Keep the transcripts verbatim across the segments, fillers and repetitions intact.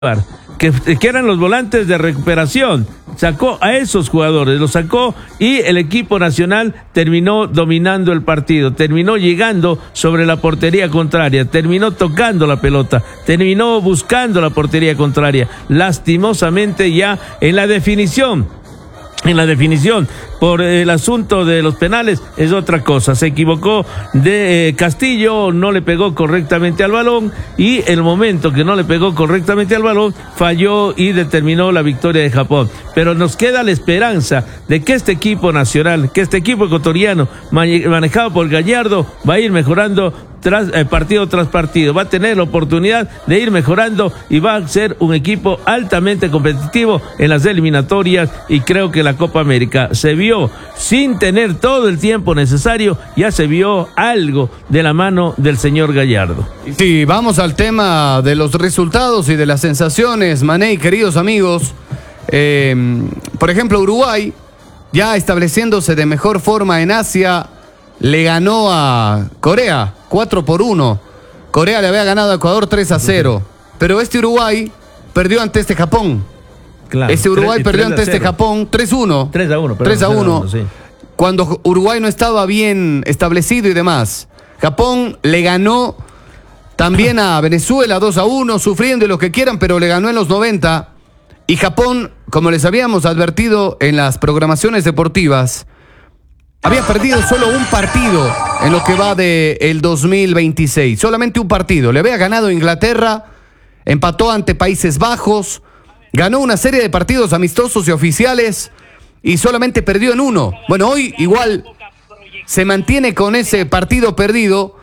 Que, que eran los volantes de recuperación. Sacó a esos jugadores, los sacó y el equipo nacional terminó dominando el partido, terminó llegando sobre la portería contraria, terminó tocando la pelota, terminó buscando la portería contraria. Lastimosamente ya en la definición, en la definición por el asunto de los penales es otra cosa. Se equivocó de eh, Castillo, no le pegó correctamente al balón y el momento que no le pegó correctamente al balón falló y determinó la victoria de Japón. Pero nos queda la esperanza de que este equipo nacional, que este equipo ecuatoriano manejado por Gallardo va a ir mejorando tras eh, partido tras partido, va a tener la oportunidad de ir mejorando y va a ser un equipo altamente competitivo en las eliminatorias, y creo que la Copa América se vio sin tener todo el tiempo necesario, ya se vio algo de la mano del señor Gallardo. Sí, vamos al tema de los resultados y de las sensaciones, Mané y queridos amigos. Eh, por ejemplo, Uruguay, ya estableciéndose de mejor forma en Asia, le ganó a Corea cuatro por uno. Corea le había ganado a Ecuador tres a cero. Pero este Uruguay perdió ante este Japón. Claro, este Uruguay tres, perdió tres ante este Japón tres a uno. tres a uno. tres a uno. Sí. Cuando Uruguay no estaba bien establecido y demás. Japón le ganó también a Venezuela dos a uno, sufriendo y lo que quieran, pero le ganó en los noventa. Y Japón, como les habíamos advertido en las programaciones deportivas, había perdido solo un partido en lo que va del dos mil veintiséis. Solamente un partido. Le había ganado a Inglaterra, empató ante Países Bajos, ganó una serie de partidos amistosos y oficiales y solamente perdió en uno. Bueno, hoy igual se mantiene con ese partido perdido,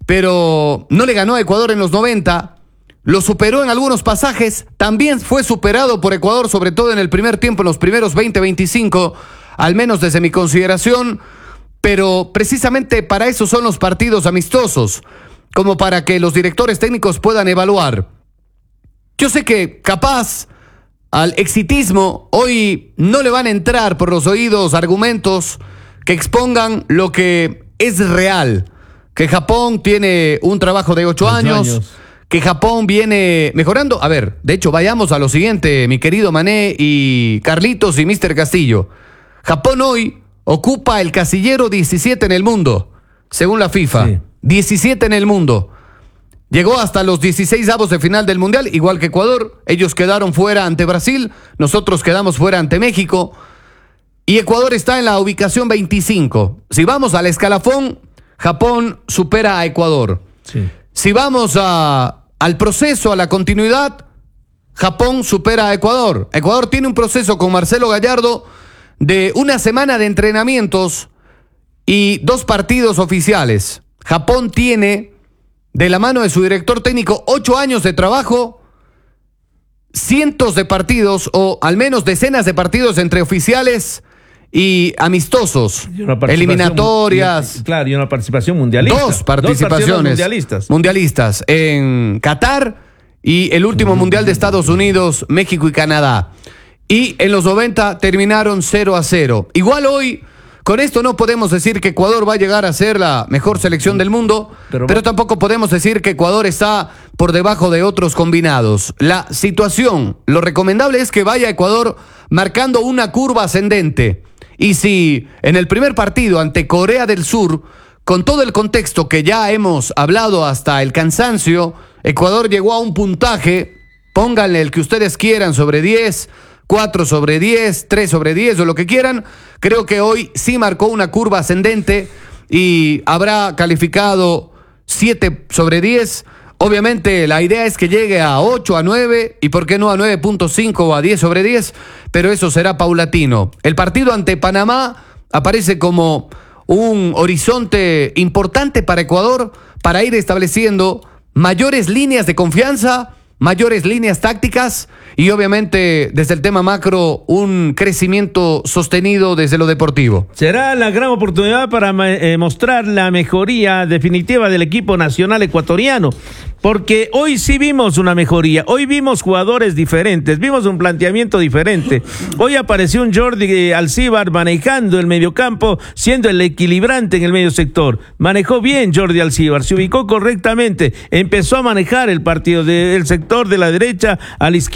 pero no le ganó a Ecuador en los noventa. Lo superó en algunos pasajes. También fue superado por Ecuador, sobre todo en el primer tiempo, en los primeros veinte, veinticinco, al menos desde mi consideración, pero precisamente para eso son los partidos amistosos, como para que los directores técnicos puedan evaluar. Yo sé que capaz al exitismo hoy no le van a entrar por los oídos argumentos que expongan lo que es real, que Japón tiene un trabajo de ocho años, años, que Japón viene mejorando. A ver, de hecho, vayamos a lo siguiente, mi querido Mané y Carlitos y mister Castillo. Japón hoy ocupa el casillero diecisiete en el mundo, según la FIFA. Sí. diecisiete en el mundo. Llegó hasta los dieciseisavos de final del Mundial, igual que Ecuador. Ellos quedaron fuera ante Brasil, nosotros quedamos fuera ante México. Y Ecuador está en la ubicación veinticinco. Si vamos al escalafón, Japón supera a Ecuador. Sí. Si vamos a, al proceso, a la continuidad, Japón supera a Ecuador. Ecuador tiene un proceso con Marcelo Gallardo de una semana de entrenamientos y dos partidos oficiales. Japón tiene, de la mano de su director técnico, ocho años de trabajo, cientos de partidos, o al menos decenas de partidos entre oficiales y amistosos, y eliminatorias. Claro, y una participación mundialista. Dos participaciones Dos mundialistas. mundialistas en Qatar y el último mm. mundial de Estados Unidos, México y Canadá. Y en los noventa terminaron cero a cero. Igual hoy, con esto no podemos decir que Ecuador va a llegar a ser la mejor selección del mundo, pero, pero tampoco podemos decir que Ecuador está por debajo de otros combinados. La situación, lo recomendable es que vaya Ecuador marcando una curva ascendente. Y si en el primer partido ante Corea del Sur, con todo el contexto que ya hemos hablado hasta el cansancio, Ecuador llegó a un puntaje, pónganle el que ustedes quieran, sobre diez, cuatro sobre diez, tres sobre diez o lo que quieran, creo que hoy sí marcó una curva ascendente y habrá calificado siete sobre diez. Obviamente la idea es que llegue a ocho, a nueve y por qué no a nueve punto cinco o a diez sobre diez, pero eso será paulatino. El partido ante Panamá aparece como un horizonte importante para Ecuador para ir estableciendo mayores líneas de confianza, mayores líneas tácticas y obviamente desde el tema macro un crecimiento sostenido desde lo deportivo. Será la gran oportunidad para eh, mostrar la mejoría definitiva del equipo nacional ecuatoriano, porque hoy sí vimos una mejoría, hoy vimos jugadores diferentes, vimos un planteamiento diferente. Hoy apareció un Jordi Alcibar manejando el mediocampo, siendo el equilibrante en el medio sector. Manejó bien Jordi Alcibar, se ubicó correctamente, empezó a manejar el partido del sector de la derecha a la izquierda.